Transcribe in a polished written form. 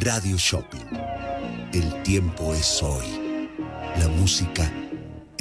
Radio Shopping. El tiempo es hoy. La música